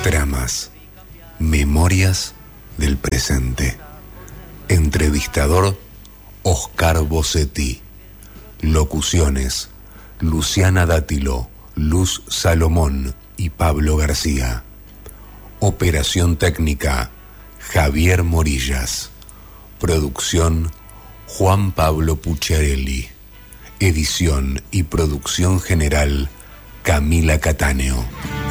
Tramas. Memorias del presente. Entrevistador Oscar Bossetti. Locuciones Luciana Dátilo, Luz Salomón y Pablo García. Operación técnica Javier Morillas. Producción Juan Pablo Pucciarelli. Edición y producción general Camila Cattaneo.